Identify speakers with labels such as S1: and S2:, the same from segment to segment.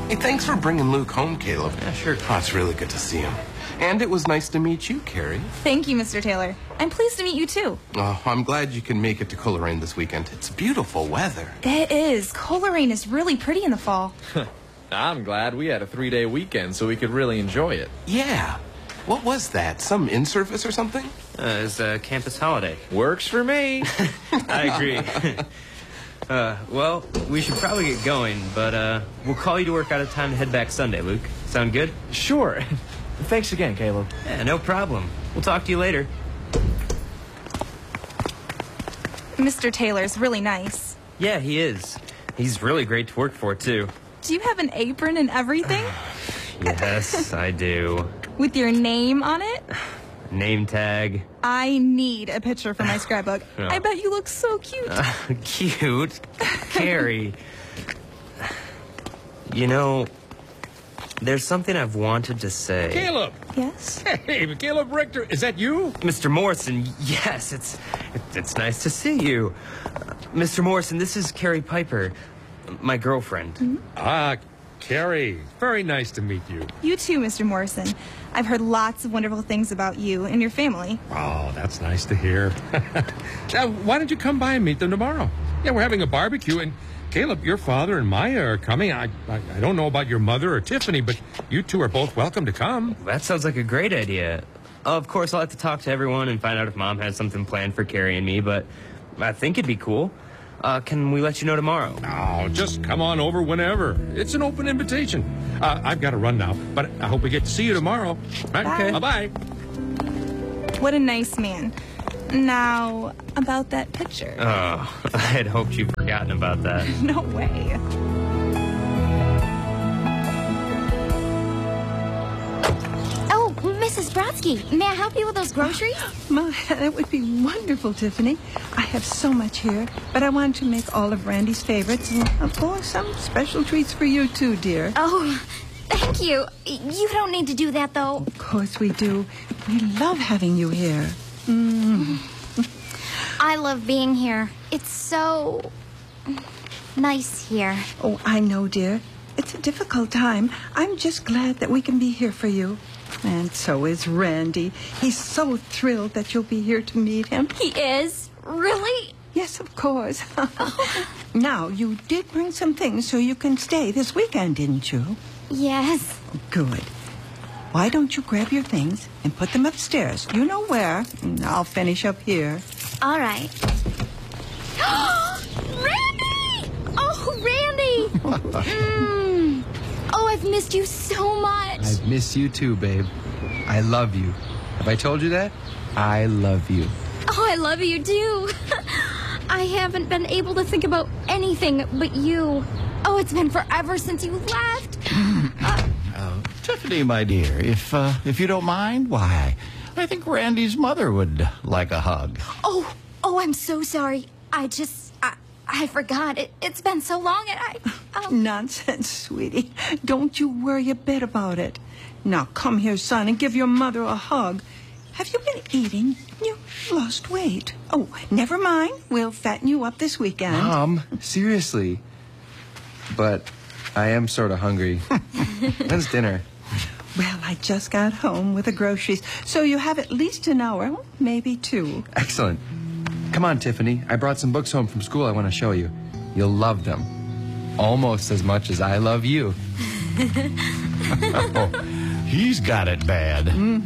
S1: Hey, thanks for bringing Luke home, Caleb.
S2: Yeah, sure.
S1: Oh, it's really good to see him. And it was nice to meet you, Carrie.
S3: Thank you, Mr. Taylor. I'm pleased to meet you, too.
S1: Oh, I'm glad you can make it to Coleraine this weekend. It's beautiful weather.
S3: It is. Coleraine is really pretty in the fall.
S2: I'm glad we had a 3-day weekend so we could really enjoy it.
S1: Yeah. What was that? Some in-service or something?
S4: It's a campus holiday.
S2: Works for me.
S4: I agree. Well, we should probably get going, but we'll call you to work out of time to head back Sunday, Luke. Sound good?
S2: Sure. Thanks again, Caleb.
S4: Yeah, no problem. We'll talk to you later.
S3: Mr. Taylor's really nice.
S4: Yeah, he is. He's really great to work for, too.
S3: Do you have an apron and everything?
S4: Yes, I do.
S3: With your name on it?
S4: Name tag.
S3: I need a picture for my scrapbook.
S4: Oh.
S3: I bet you look so cute.
S4: Cute. Carrie. You know, there's something I've wanted to say.
S5: Caleb!
S3: Yes?
S5: Hey, Caleb Richter, is that you?
S4: Mr. Morrison, yes, it's nice to see you. Mr. Morrison, this is Carrie Piper, my girlfriend.
S3: Mm-hmm.
S5: Ah, Carrie, very nice to meet you.
S3: You too, Mr. Morrison. I've heard lots of wonderful things about you and your family.
S5: Oh, that's nice to hear. Now, why don't you come by and meet them tomorrow? Yeah, we're having a barbecue, and Caleb, your father and Maya are coming. I don't know about your mother or Tiffany, but you two are both welcome to come.
S4: That sounds like a great idea. Of course, I'll have to talk to everyone and find out if Mom has something planned for Carrie and me, but I think it'd be cool. Can we let you know tomorrow?
S5: Oh, just come on over whenever. It's an open invitation. I've got to run now, but I hope we get to see you tomorrow. Right?
S3: Bye.
S5: Bye-bye.
S3: What a nice man. Now, about that picture.
S4: Oh, I had hoped you'd forgotten about that.
S3: No way.
S6: Oh, Mrs. Brodsky, may I help you with those groceries?
S7: My, that would be wonderful, Tiffany. I have so much here, but I wanted to make all of Randy's favorites, and of course, some special treats for you too, dear.
S6: Oh, thank you. You don't need to do that, though.
S7: Of course we do. We love having you here.
S6: I love being here. It's so nice here.
S7: Oh, I know, dear. It's a difficult time. I'm just glad that we can be here for you. And so is Randy. He's so thrilled that you'll be here to meet him.
S6: He is? Really?
S7: Yes, of course. Now, you did bring some things so you can stay this weekend, didn't you?
S6: Yes.
S7: Good. Why don't you grab your things and put them upstairs? You know where. And I'll finish up here.
S6: All right. Randy! Oh, Randy! Oh, I've missed you so much.
S8: I've missed you too, babe. I love you. Have I told you that? I love you.
S6: Oh, I love you too. I haven't been able to think about anything but you. Oh, it's been forever since you left.
S9: Tiffany, my dear, if you don't mind, why, I think Randy's mother would like a hug.
S6: Oh, I'm so sorry. I forgot. It's been so long, and
S7: Nonsense, sweetie. Don't you worry a bit about it. Now, come here, son, and give your mother a hug. Have you been eating? You've lost weight. Oh, never mind. We'll fatten you up this weekend.
S8: Mom, seriously. But I am sort of hungry. When's dinner?
S7: Well, I just got home with the groceries, so you have at least an hour, maybe two.
S8: Excellent. Come on, Tiffany. I brought some books home from school I want to show you. You'll love them. Almost as much as I love you.
S9: Oh, he's got it bad.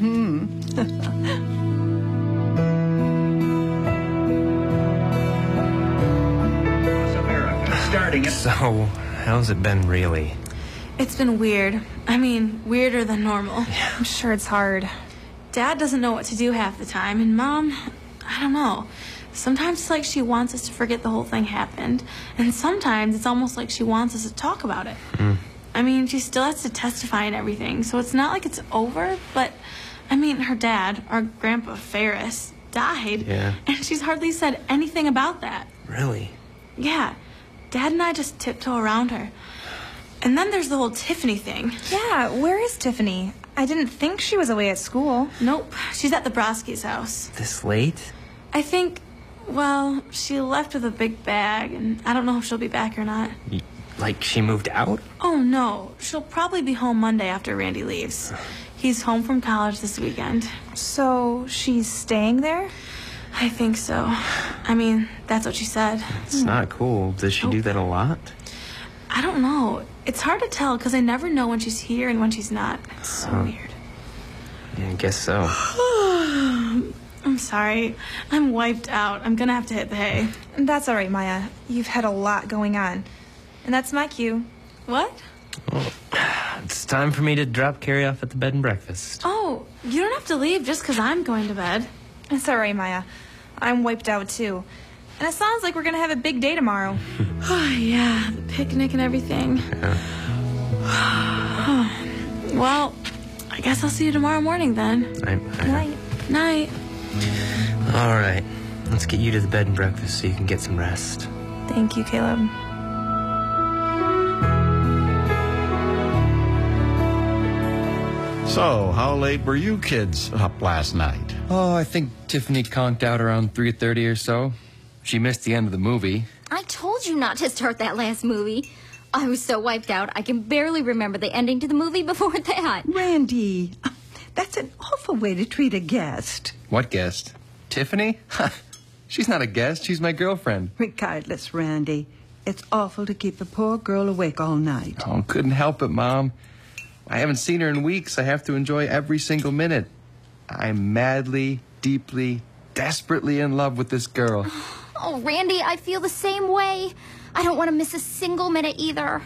S4: So, how's it been really?
S10: It's been weird. I mean, weirder than normal.
S3: I'm sure it's hard.
S10: Dad doesn't know what to do half the time, and Mom, I don't know. Sometimes it's like she wants us to forget the whole thing happened, and sometimes it's almost like she wants us to talk about it. I mean, she still has to testify and everything, so it's not like it's over, but, I mean, her dad, our Grandpa Ferris, died,
S4: Yeah.
S10: and she's hardly said anything about that.
S4: Really?
S10: Yeah, Dad and I just tiptoe around her. And then there's the whole Tiffany thing.
S3: Yeah, where is Tiffany? I didn't think she was away at school.
S10: Nope, she's at the Broskis' house.
S4: This late?
S10: I think, well, she left with a big bag, and I don't know if she'll be back or not.
S4: Like she moved out?
S10: Oh, no. She'll probably be home Monday after Randy leaves. He's home from college this weekend.
S3: So she's staying there?
S10: I think so. I mean, that's what she said.
S4: It's not cool. Does she do that a lot?
S10: I don't know. It's hard to tell because I never know when she's here and when she's not. It's so weird.
S4: Yeah, I guess so.
S10: I'm sorry. I'm wiped out. I'm gonna have to hit the hay.
S3: That's all right, Maya. You've had a lot going on. And that's my cue.
S10: What?
S4: Well, it's time for me to drop Carrie off at the bed and breakfast.
S10: Oh, you don't have to leave just because I'm going to bed.
S3: It's all right, Maya. I'm wiped out, too. And it sounds like we're going to have a big day tomorrow.
S10: Oh, yeah. The picnic and everything.
S4: Yeah.
S10: Well, I guess I'll see you tomorrow morning then.
S3: Night.
S10: Night.
S4: All right. Let's get you to the bed and breakfast so you can get some rest.
S3: Thank you, Caleb.
S9: So, how late were you kids up last night?
S8: Oh, I think Tiffany conked out around 3:30 or so. She missed the end of the movie.
S6: I told you not to start that last movie. I was so wiped out, I can barely remember the ending to the movie before that.
S7: Randy, that's an awful way to treat a guest.
S8: What guest? Tiffany? She's not a guest. She's my girlfriend.
S7: Regardless, Randy, it's awful to keep the poor girl awake all night.
S8: Oh, couldn't help it, Mom. I haven't seen her in weeks. I have to enjoy every single minute. I'm madly, deeply, desperately in love with this girl.
S6: Oh, Randy, I feel the same way. I don't want to miss a single minute either.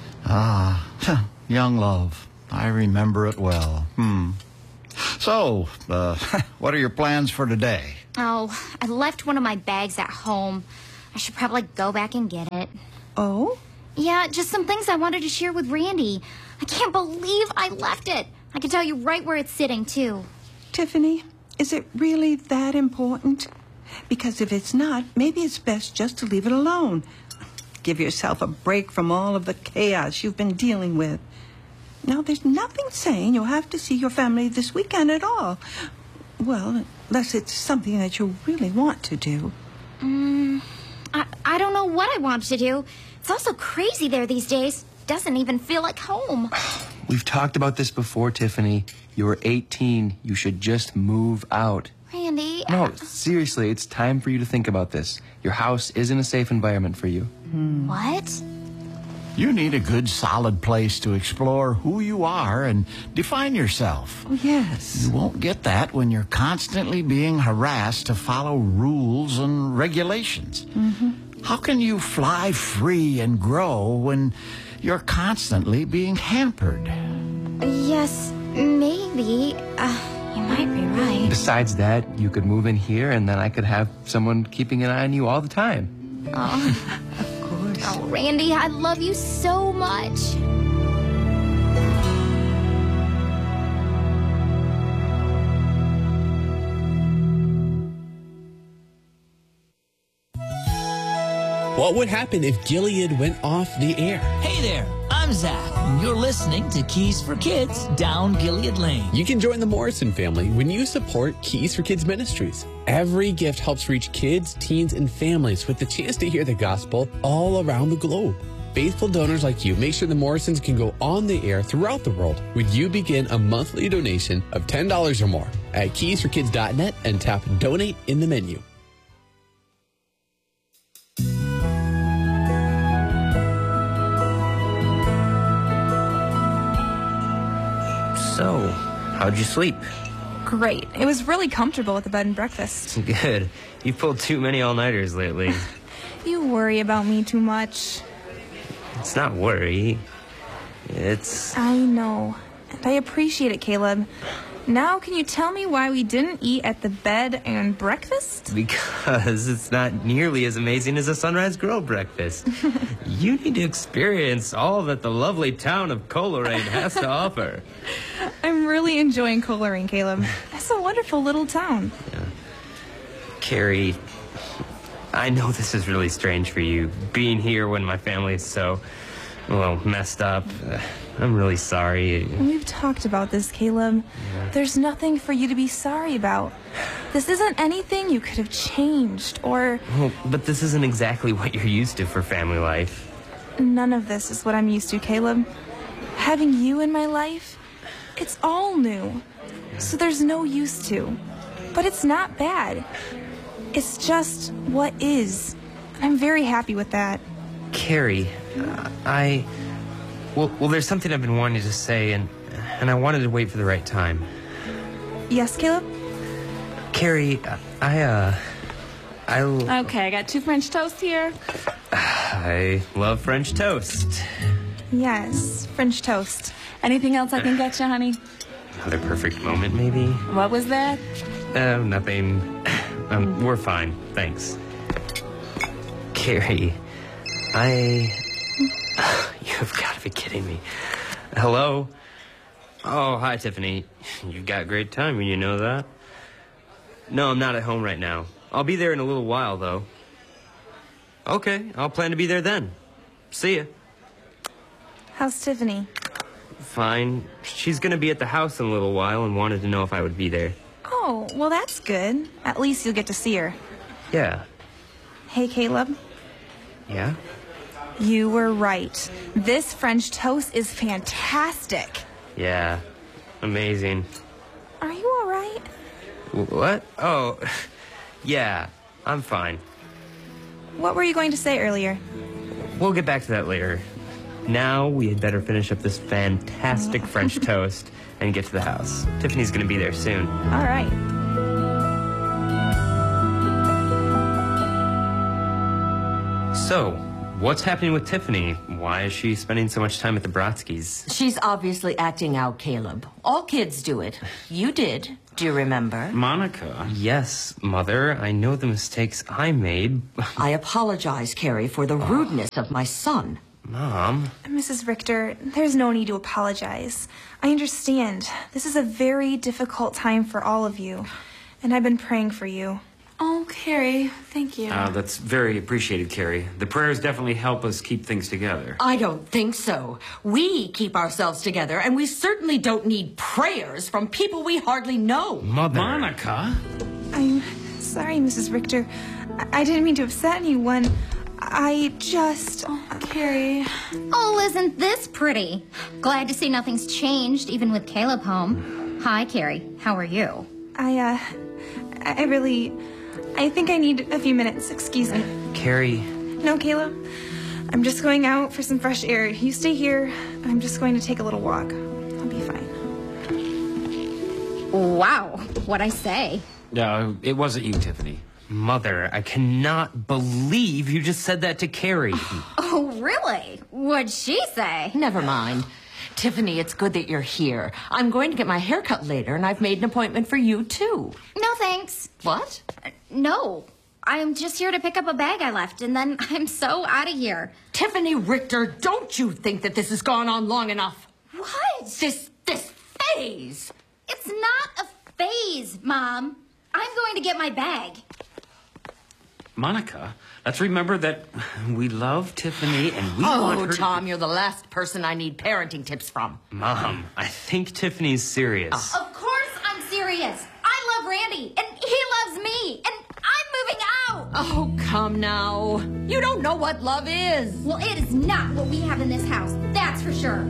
S9: Young love. I remember it well. So, what are your plans for today?
S6: Oh, I left one of my bags at home. I should probably go back and get it.
S7: Oh?
S6: Yeah, just some things I wanted to share with Randy. I can't believe I left it. I can tell you right where it's sitting, too.
S7: Tiffany, is it really that important? Because if it's not, maybe it's best just to leave it alone. Give yourself a break from all of the chaos you've been dealing with. Now, there's nothing saying you'll have to see your family this weekend at all. Well, unless it's something that you really want to do.
S6: I don't know what I want to do. It's all so crazy there these days. Doesn't even feel like home.
S8: We've talked about this before, Tiffany. You're 18. You should just move out.
S6: Randy.
S8: No, seriously, it's time for you to think about this. Your house isn't a safe environment for you.
S6: What?
S9: You need a good, solid place to explore who you are and define yourself.
S7: Oh, yes.
S9: You won't get that when you're constantly being harassed to follow rules and regulations. How can you fly free and grow when you're constantly being hampered?
S6: Yes, maybe. You might be right.
S8: Besides that, you could move in here and then I could have someone keeping an eye on you all the time.
S7: Of course.
S6: Oh, Randy, I love you so much.
S11: What would happen if Gilead went off the air?
S12: Hey there, I'm Zach, and you're listening to Keys for Kids Down Gilead Lane.
S11: You can join the Morrison family when you support Keys for Kids Ministries. Every gift helps reach kids, teens, and families with the chance to hear the gospel all around the globe. Faithful donors like you make sure the Morrisons can go on the air throughout the world when you begin a monthly donation of $10 or more at keysforkids.net and tap Donate in the menu.
S4: So, how'd you sleep?
S3: Great. It was really comfortable at the bed and breakfast.
S4: Good. You've pulled too many all-nighters lately.
S3: You worry about me too much.
S4: It's not worry. It's...
S3: I know. And I appreciate it, Caleb. Now, can you tell me why we didn't eat at the bed and breakfast?
S4: Because it's not nearly as amazing as a Sunrise Grill breakfast. You need to experience all that the lovely town of Coleraine has to offer.
S3: I'm really enjoying Coleraine, Caleb. It's a wonderful little town.
S4: Yeah. Carrie, I know this is really strange for you, being here when my family is so, well, messed up. I'm really sorry.
S3: We've talked about this, Caleb.
S4: Yeah.
S3: There's nothing for you to be sorry about. This isn't anything you could have changed, or...
S4: Well, but this isn't exactly what you're used to for family life.
S3: None of this is what I'm used to, Caleb. Having you in my life, it's all new. So there's no used to. But it's not bad. It's just what is. I'm very happy with that.
S4: Carrie, Well, there's something I've been wanting to say, and I wanted to wait for the right time.
S3: Yes, Caleb?
S4: Carrie,
S10: Okay, I got 2 French toast here.
S4: I love French toast.
S3: Yes, French toast.
S10: Anything else I can get you, honey?
S4: Another perfect moment, maybe?
S10: What was that?
S4: Nothing. We're fine, thanks. Carrie, You've got to be kidding me. Hello? Oh, hi, Tiffany. You've got great timing, you know that? No, I'm not at home right now. I'll be there in a little while, though. Okay, I'll plan to be there then. See ya.
S3: How's Tiffany?
S4: Fine. She's gonna be at the house in a little while and wanted to know if I would be there.
S3: Oh, well, that's good. At least you'll get to see her.
S4: Yeah.
S3: Hey, Caleb.
S4: Yeah?
S3: You were right. This French toast is fantastic.
S4: Yeah. Amazing.
S3: Are you all right?
S4: What? Oh, yeah. I'm fine.
S3: What were you going to say earlier?
S4: We'll get back to that later. Now we had better finish up this fantastic French toast and get to the house. Tiffany's gonna be there soon.
S3: All right.
S4: So, what's happening with Tiffany? Why is she spending so much time at the Brodskys?
S13: She's obviously acting out, Caleb. All kids do it. You did. Do you remember?
S4: Monica? Yes, Mother. I know the mistakes I made.
S13: I apologize, Carrie, for the rudeness of my son.
S4: Mom?
S3: Mrs. Richter, there's no need to apologize. I understand. This is a very difficult time for all of you. And I've been praying for you.
S10: Oh, Carrie, thank you.
S14: That's very appreciated, Carrie. The prayers definitely help us keep things together.
S13: I don't think so. We keep ourselves together, and we certainly don't need prayers from people we hardly know.
S14: Mother. Monica?
S3: I'm sorry, Mrs. Richter. I didn't mean to upset anyone. I just...
S10: Oh, Carrie.
S6: Oh, isn't this pretty? Glad to see nothing's changed, even with Caleb home. Hi, Carrie. How are you?
S3: I think I need a few minutes. Excuse me.
S4: Carrie.
S3: No, Caleb. I'm just going out for some fresh air. You stay here. I'm just going to take a little walk. I'll be fine.
S6: Wow. What'd I say?
S14: No, it wasn't you, Tiffany.
S4: Mother, I cannot believe you just said that to Carrie.
S6: Oh, really? What'd she say?
S13: Never mind. Tiffany, it's good that you're here. I'm going to get my hair cut later, and I've made an appointment for you, too.
S6: No, thanks.
S13: What?
S6: No. I'm just here to pick up a bag I left, and then I'm so out of here.
S13: Tiffany Richter, don't you think that this has gone on long enough?
S6: What?
S13: This phase.
S6: It's not a phase, Mom. I'm going to get my bag.
S14: Monica, let's remember that we love Tiffany and we want her
S13: Oh, Tom, you're the last person I need parenting tips from.
S4: Mom, I think Tiffany's serious.
S6: Of course I'm serious. I love Randy, and he loves me, and I'm moving out.
S13: Oh, come now. You don't know what love is.
S6: Well, it is not what we have in this house. That's for sure.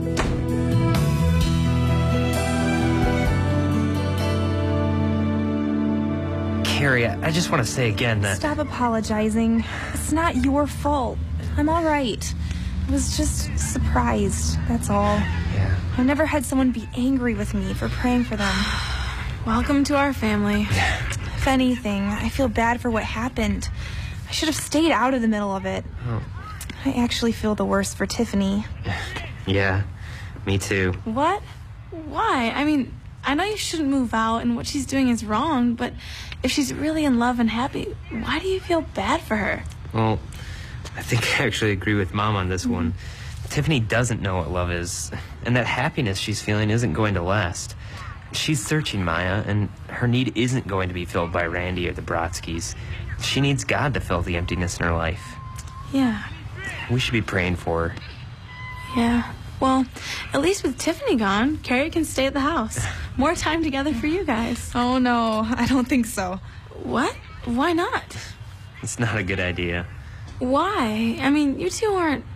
S4: Carrie, I just want to say again that...
S3: Stop apologizing. It's not your fault. I'm all right. I was just surprised, that's all.
S4: Yeah.
S3: I've never had someone be angry with me for praying for them.
S10: Welcome to our family.
S3: If anything, I feel bad for what happened. I should have stayed out of the middle of it.
S4: Oh.
S3: I actually feel the worst for Tiffany.
S4: Yeah, me too.
S10: What? Why? I mean, I know you shouldn't move out and what she's doing is wrong, but if she's really in love and happy, why do you feel bad for her?
S4: Well, I think I actually agree with Mom on this one. Tiffany doesn't know what love is, and that happiness she's feeling isn't going to last. She's searching, Maya, and her need isn't going to be filled by Randy or the Brodskys. She needs God to fill the emptiness in her life.
S10: Yeah.
S4: We should be praying for her.
S10: Yeah. Well, at least with Tiffany gone, Carrie can stay at the house. More time together for you guys.
S3: Oh, no, I don't think so.
S10: What? Why not?
S4: It's not a good idea.
S10: Why? I mean, you two aren't...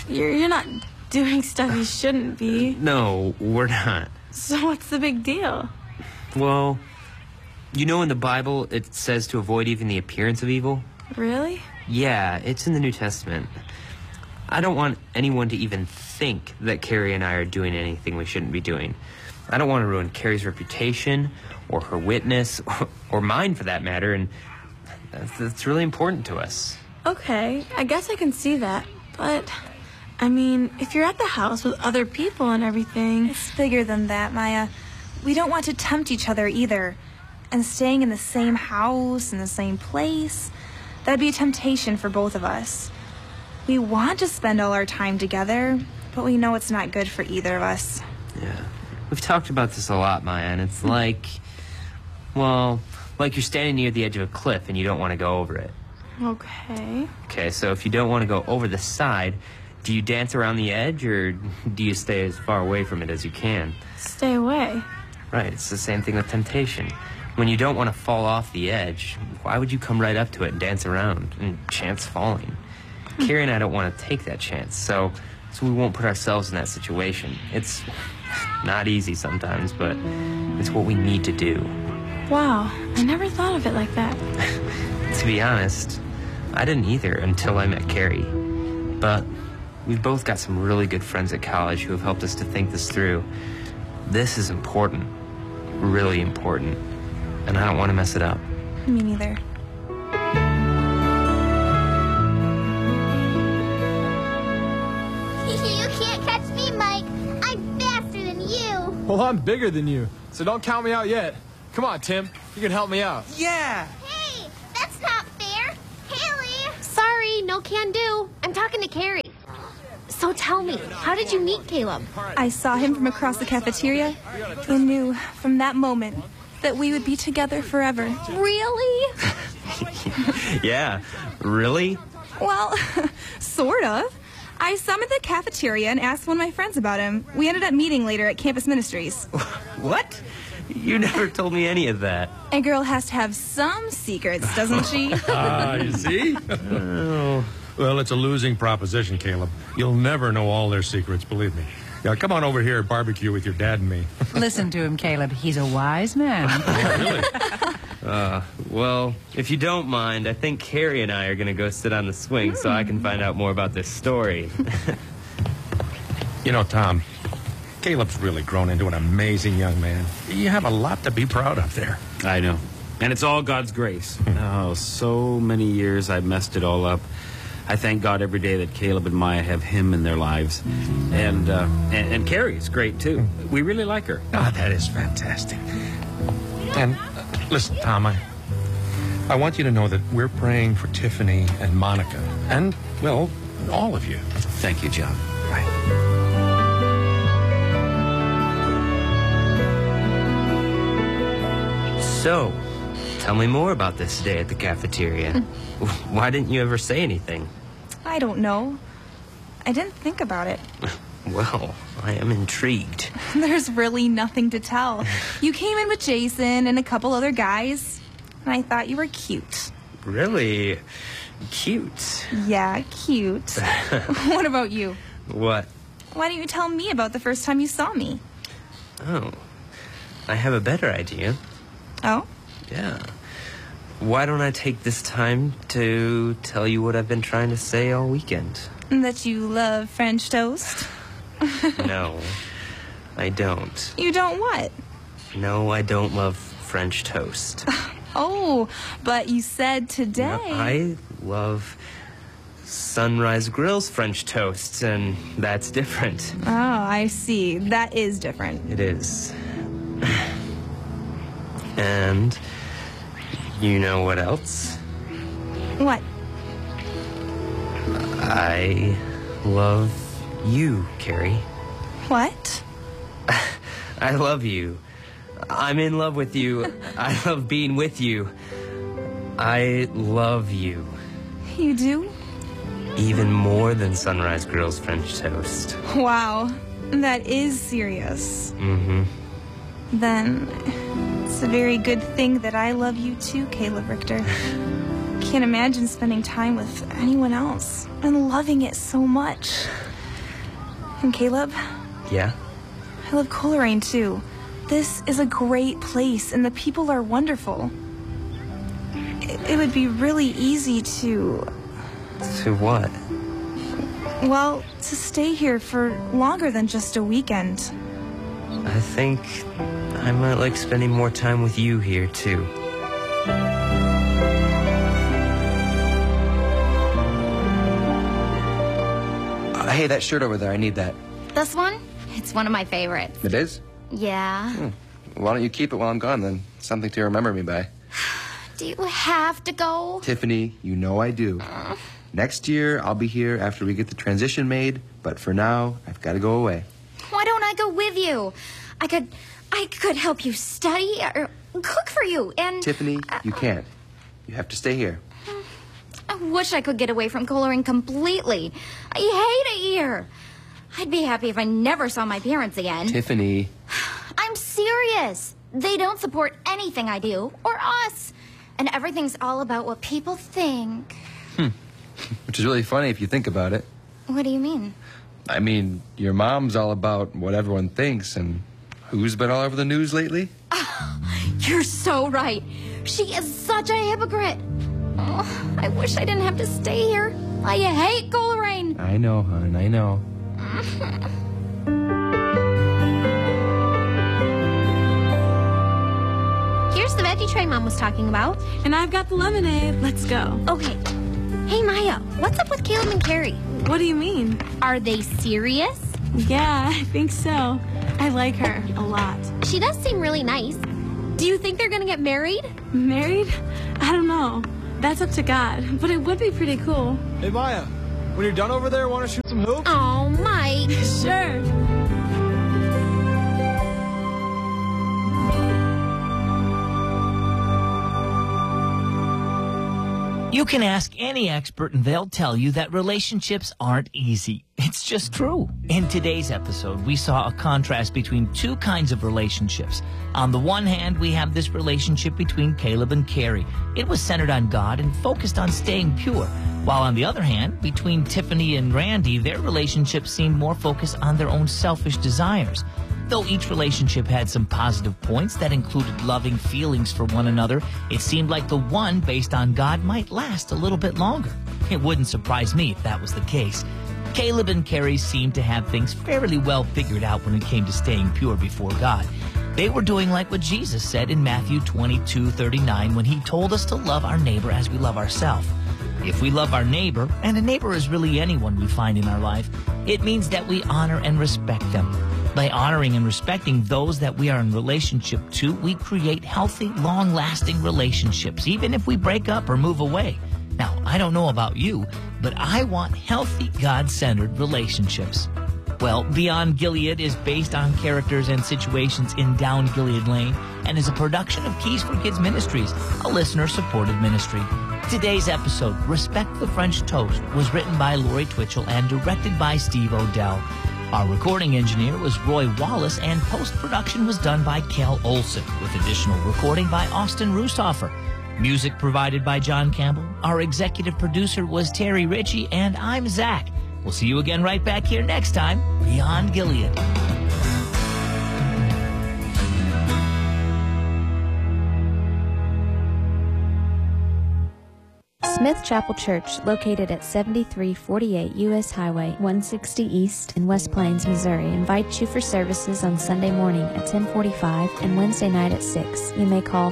S10: You're not doing stuff you shouldn't be.
S4: No, we're not.
S10: So what's the big deal?
S4: Well, you know in the Bible it says to avoid even the appearance of evil?
S10: Really?
S4: Yeah, it's in the New Testament. I don't want anyone to even think that Carrie and I are doing anything we shouldn't be doing. I don't want to ruin Carrie's reputation or her witness or mine for that matter, and that's really important to us.
S10: Okay, I guess I can see that, but I mean, if you're at the house with other people and everything...
S3: It's bigger than that, Maya. We don't want to tempt each other either. And staying in the same house, in the same place, that'd be a temptation for both of us. We want to spend all our time together, but we know it's not good for either of us.
S4: Yeah. We've talked about this a lot, Maya, and it's like, well, like you're standing near the edge of a cliff and you don't want to go over it.
S10: Okay.
S4: Okay, so if you don't want to go over the side, do you dance around the edge or do you stay as far away from it as you can?
S10: Stay away.
S4: Right, it's the same thing with temptation. When you don't want to fall off the edge, why would you come right up to it and dance around and chance falling? Carrie and I don't want to take that chance, so we won't put ourselves in that situation. It's not easy sometimes, but it's what we need to do.
S10: Wow, I never thought of it like that.
S4: To be honest, I didn't either until I met Carrie. But we've both got some really good friends at college who have helped us to think this through. This is important, really important, and I don't want to mess it up.
S3: Me neither.
S15: You can't catch me, Mike. I'm faster than you.
S2: Well, I'm bigger than you, so don't count me out yet. Come on, Tim. You can help me out.
S7: Yeah.
S15: Hey, that's not fair. Haley. Sorry, no can do. I'm talking to Carrie. So tell me, how did you meet Caleb?
S3: I saw him from across the cafeteria and knew from that moment that we would be together forever.
S15: Really?
S4: Yeah, really?
S3: Well, sort of. I saw him at the cafeteria and asked one of my friends about him. We ended up meeting later at Campus Ministries.
S4: What? You never told me any of that.
S3: A girl has to have some secrets, doesn't she?
S5: You see?
S4: Oh.
S5: Well, it's a losing proposition, Caleb. You'll never know all their secrets, believe me. Yeah, come on over here, barbecue with your dad and me.
S16: Listen to him, Caleb. He's a wise man.
S5: Oh, really?
S4: Well, if you don't mind, I think Carrie and I are going to go sit on the swing so I can find out more about this story.
S5: You know, Tom, Caleb's really grown into an amazing young man. You have a lot to be proud of there.
S14: I know. And it's all God's grace. Oh, so many years I messed it all up. I thank God every day that Caleb and Maya have him in their lives. And Carrie's great, too. We really like her.
S5: Ah, that is fantastic. And listen, Tom, I want you to know that we're praying for Tiffany and Monica. And, well, all of you.
S14: Thank you, John.
S5: Right.
S4: So, tell me more about this day at the cafeteria. Why didn't you ever say anything?
S3: I don't know. I didn't think about it.
S4: Well, I am intrigued.
S3: There's really nothing to tell. You came in with Jason and a couple other guys, and I thought you were cute.
S4: Really? Cute?
S3: Yeah, cute. What about you?
S4: What?
S3: Why don't you tell me about the first time you saw me?
S4: Oh, I have a better idea.
S3: Oh?
S4: Yeah. Why don't I take this time to tell you what I've been trying to say all weekend?
S3: That you love French toast?
S4: No, I don't.
S3: You don't what?
S4: No, I don't love French toast.
S3: Oh, but you said today.
S4: No, I love Sunrise Grill's French toast, and that's different.
S3: Oh, I see. That is different.
S4: It is. And you know what else?
S3: What?
S4: I love you, Carrie.
S3: What?
S4: I love you. I'm in love with you. I love being with you. I love you.
S3: You do?
S4: Even more than Sunrise Grill's French toast.
S3: Wow. That is serious.
S4: Mm-hmm.
S3: Then it's a very good thing that I love you too, Caleb Richter. Can't imagine spending time with anyone else and loving it so much. And Caleb,
S4: Yeah?
S3: I love Coleraine too. This is a great place, and the people are wonderful. It would be really easy to...
S4: To what?
S3: Well, to stay here for longer than just a weekend.
S4: I think I might like spending more time with you here, too.
S8: Hey, that shirt over there, I need that.
S15: This one? It's one of my favorites.
S8: It is?
S15: Yeah.
S8: Why don't you keep it while I'm gone, then? Something to remember me by.
S15: Do you have to go?
S8: Tiffany, you know I do. Next year, I'll be here after we get the transition made, but for now, I've got to go away.
S15: Why don't I go with you? I could help you study or cook for you, and...
S8: Tiffany, you can't. You have to stay here.
S15: I wish I could get away from Coleraine completely. I hate it here. I'd be happy if I never saw my parents again.
S8: Tiffany.
S15: I'm serious. They don't support anything I do, or us. And everything's all about what people think.
S8: Which is really funny if you think about it.
S15: What do you mean?
S8: I mean, your mom's all about what everyone thinks, and who's been all over the news lately?
S15: You're so right. She is such a hypocrite. Oh, I wish I didn't have to stay here. I hate Coleraine.
S8: I know, hon, I know.
S15: Here's the veggie tray Mom was talking about.
S10: And I've got the lemonade. Let's go.
S15: Okay. Hey, Maya, what's up with Caleb and Carrie?
S10: What do you mean?
S15: Are they serious?
S10: Yeah, I think so. I like her a lot.
S15: She does seem really nice. Do you think they're gonna get married?
S10: Married? I don't know. That's up to God, but it would be pretty cool.
S2: Hey, Maya, when you're done over there, want to shoot some hoops?
S15: Oh, Mike.
S10: Sure.
S12: You can ask any expert and they'll tell you that relationships aren't easy. It's just true. In today's episode, we saw a contrast between two kinds of relationships. On the one hand, we have this relationship between Caleb and Carrie. It was centered on God and focused on staying pure. While on the other hand, between Tiffany and Randy, their relationship seemed more focused on their own selfish desires. Though each relationship had some positive points that included loving feelings for one another, it seemed like the one based on God might last a little bit longer. It wouldn't surprise me if that was the case. Caleb and Carrie seemed to have things fairly well figured out when it came to staying pure before God. They were doing like what Jesus said in Matthew 22:39 when he told us to love our neighbor as we love ourselves. If we love our neighbor, and a neighbor is really anyone we find in our life, it means that we honor and respect them. By honoring and respecting those that we are in relationship to, we create healthy, long-lasting relationships, even if we break up or move away. Now, I don't know about you, but I want healthy, God-centered relationships. Well, Beyond Gilead is based on characters and situations in Down Gilead Lane and is a production of Keys for Kids Ministries, a listener-supported ministry. Today's episode, Respect the French Toast, was written by Lori Twitchell and directed by Steve Odell. Our recording engineer was Roy Wallace, and post-production was done by Kel Olson, with additional recording by Austin Rusthofer. Music provided by John Campbell. Our executive producer was Terry Ritchie, and I'm Zach. We'll see you again right back here next time, Beyond Gilead.
S17: Smith Chapel Church, located at 7348 U.S. Highway 160 East in West Plains, Missouri, invites you for services on Sunday morning at 10:45 and Wednesday night at 6. You may call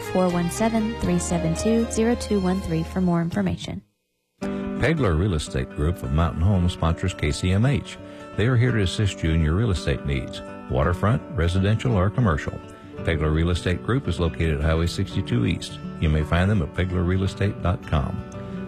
S17: 417-372-0213 for more information.
S18: Pegler Real Estate Group of Mountain Home sponsors KCMH. They are here to assist you in your real estate needs, waterfront, residential, or commercial. Pegler Real Estate Group is located at Highway 62 East. You may find them at peglerrealestate.com.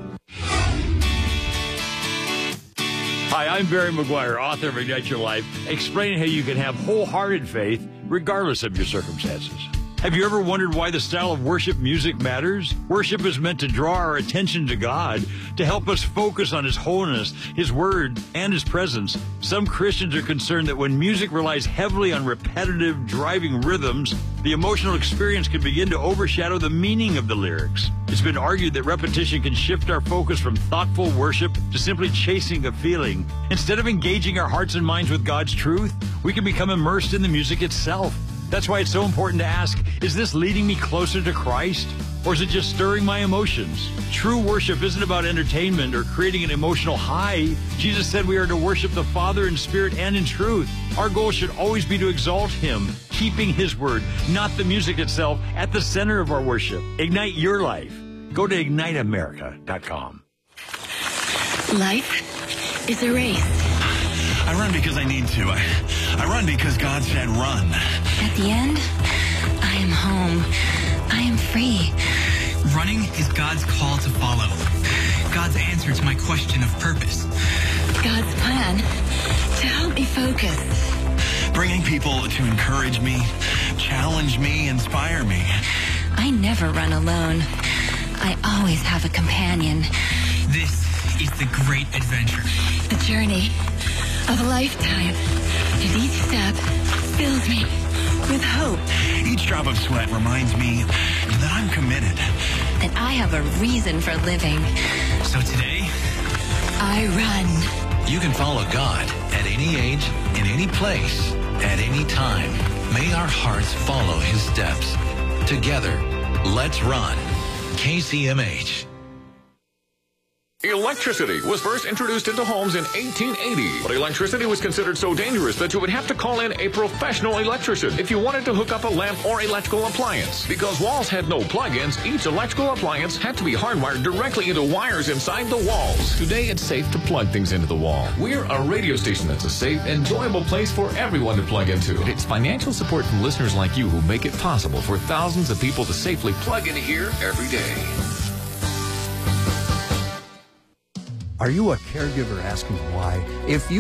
S19: Hi, I'm Barry McGuire, author of Ignite Your Life, explaining how you can have wholehearted faith regardless of your circumstances. Have you ever wondered why the style of worship music matters? Worship is meant to draw our attention to God, to help us focus on His holiness, His Word, and His presence. Some Christians are concerned that when music relies heavily on repetitive, driving rhythms, the emotional experience can begin to overshadow the meaning of the lyrics. It's been argued that repetition can shift our focus from thoughtful worship to simply chasing a feeling. Instead of engaging our hearts and minds with God's truth, we can become immersed in the music itself. That's why it's so important to ask, is this leading me closer to Christ? Or is it just stirring my emotions? True worship isn't about entertainment or creating an emotional high. Jesus said we are to worship the Father in spirit and in truth. Our goal should always be to exalt Him, keeping His word, not the music itself, at the center of our worship. Ignite your life. Go to IgniteAmerica.com.
S20: Life is a race.
S21: I run because I need to. I run because God said run.
S20: At the end, I am home. I am free.
S22: Running is God's call to follow. God's answer to my question of purpose.
S20: God's plan to help me focus.
S21: Bringing people to encourage me, challenge me, inspire me.
S20: I never run alone. I always have a companion.
S22: This is the great adventure.
S20: The journey of a lifetime. And each step fills me with hope.
S21: Each drop of sweat reminds me that I'm committed.
S20: That I have a reason for living.
S22: So today,
S20: I run.
S21: You can follow God at any age, in any place, at any time. May our hearts follow His steps. Together, let's run. KCMH.
S23: Electricity was first introduced into homes in 1880, but electricity was considered so dangerous that you would have to call in a professional electrician if you wanted to hook up a lamp or electrical appliance. Because walls had no plug-ins, each electrical appliance had to be hardwired directly into wires inside the walls. Today, it's safe to plug things into the wall. We're a radio station that's a safe, enjoyable place for everyone to plug into. It's financial support from listeners like you who make it possible for thousands of people to safely plug into here every day.
S24: Are you a caregiver asking why? If you